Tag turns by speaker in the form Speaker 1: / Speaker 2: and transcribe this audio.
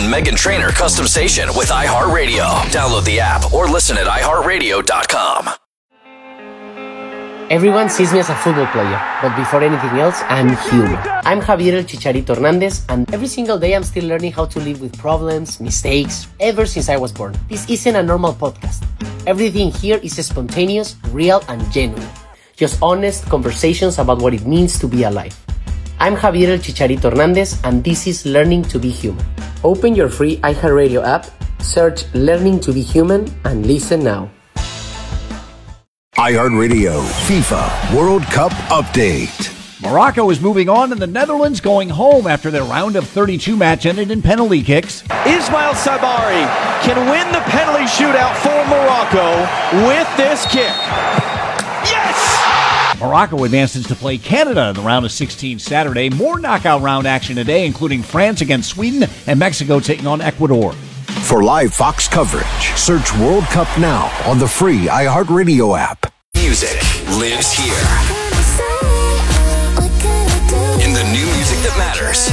Speaker 1: own Meghan Trainor custom station with iHeartRadio. Download the app or listen at iHeartRadio.com.
Speaker 2: Everyone sees me as a football player, but before anything else, I'm human. I'm Javier El Chicharito Hernandez, and every single day I'm still learning how to live with problems, mistakes, ever since I was born. This isn't a normal podcast. Everything here is spontaneous, real, and genuine. Just honest conversations about what it means to be alive. I'm Javier El Chicharito Hernandez, and this is Learning to be Human. Open your free iHeartRadio app, search Learning to be Human, and listen now.
Speaker 3: iHeartRadio FIFA World Cup Update.
Speaker 4: Morocco is moving on, and the Netherlands going home after their round of 32 match ended in penalty kicks.
Speaker 5: Ismail Sabari can win the penalty shootout for Morocco with this kick. Yes!
Speaker 4: Morocco advances to play Canada in the round of 16 Saturday. More knockout round action today, including France against Sweden and Mexico taking on Ecuador.
Speaker 3: For live Fox coverage, search World Cup now on the free iHeartRadio app.
Speaker 1: Music lives here. In the new music that matters.